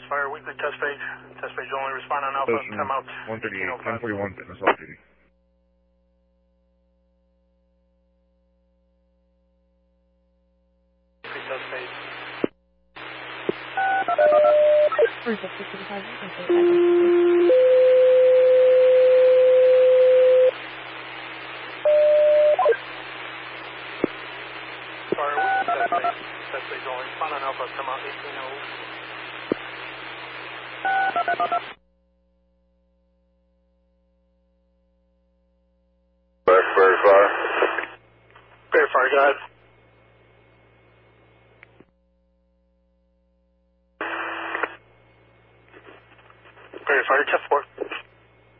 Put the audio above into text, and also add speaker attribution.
Speaker 1: Fire weekly test page. Test page only. Respond on Alpha.
Speaker 2: Station
Speaker 1: Time out.
Speaker 2: 138, 1041, fitness off duty.
Speaker 1: Test page.
Speaker 3: Where's the 55?
Speaker 1: Fire weekly test page. Test page only. Respond on Alpha. Time out. 18
Speaker 4: Verify.
Speaker 1: Verify, go ahead.